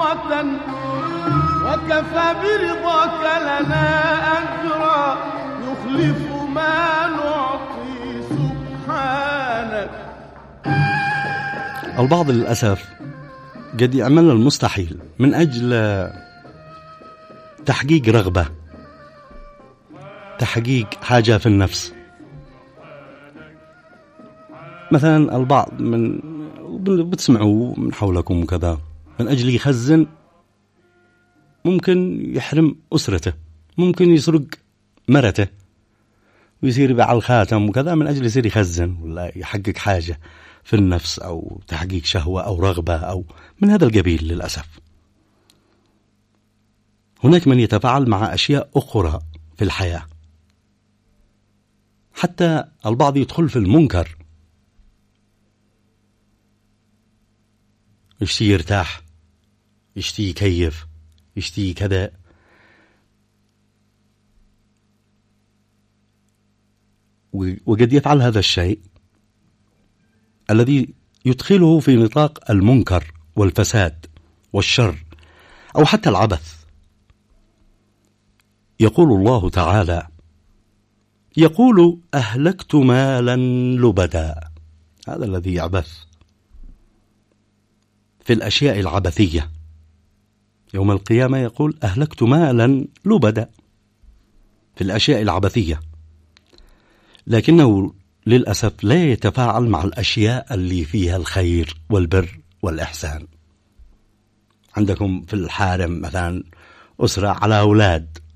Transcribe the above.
مرة وكفى برضاك لنا أجرا يخلف ما نعطي سبحانك. البعض للأسف قد يعمل المستحيل من أجل تحقيق رغبة، تحقيق حاجة في النفس. مثلا البعض من بتسمعوا من حولكم وكذا من أجل يخزن، ممكن يحرم أسرته، ممكن يسرق مرته ويصير يبيع الخاتم وكذا من أجل يصير يخزن ولا يحقق حاجة في النفس أو تحقيق شهوة أو رغبة أو من هذا القبيل. للأسف هناك من يتفاعل مع أشياء أخرى في الحياة، حتى البعض يدخل في المنكر، يشتي يرتاح، يشتي يكيف، يشتي كذا. وقد يفعل هذا الشيء الذي يدخله في نطاق المنكر والفساد والشر أو حتى العبث. يقول الله تعالى: يقول أهلكت مالا لبدا. هذا الذي يعبث في الأشياء العبثية يوم القيامة، يقول أهلكت مالا لبدا في الأشياء العبثية، لكنه للأسف لا يتفاعل مع الأشياء اللي فيها الخير والبر والإحسان. عندكم في الحارم مثلا أسرة على أولاد